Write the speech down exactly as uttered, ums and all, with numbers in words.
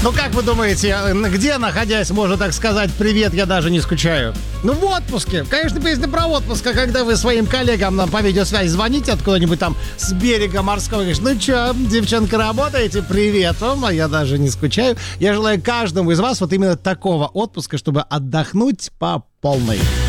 Ну, как вы думаете, где, находясь, можно так сказать «привет, я даже не скучаю»? Ну, в отпуске. Конечно, песня про отпуск, а когда вы своим коллегам нам по видеосвязи звоните откуда-нибудь там с берега морского, говоришь, ну чё, девчонка, работаете? Привет вам, а я даже не скучаю. Я желаю каждому из вас вот именно такого отпуска, чтобы отдохнуть по полной.